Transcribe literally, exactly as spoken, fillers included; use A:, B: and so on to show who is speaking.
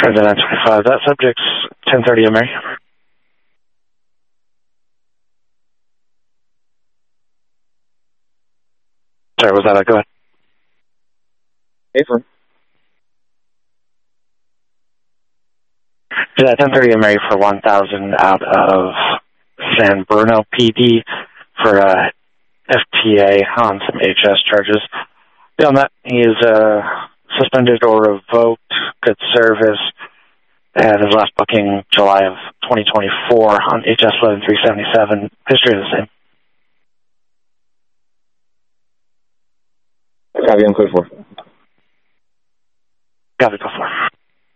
A: President nine twenty-five, that subject's ten thirty M A. Sorry, was that a go ahead?
B: Hey, for
A: Yeah, ten thirty M A for one thousand out of San Bruno P D for uh, F T A on some H S charges. Beyond that, he is uh, suspended or revoked good service and his last booking July of twenty twenty-four on H S eleven three seventy-seven. History is the same.
B: Copy, I'm clear for.
A: Got it, go for.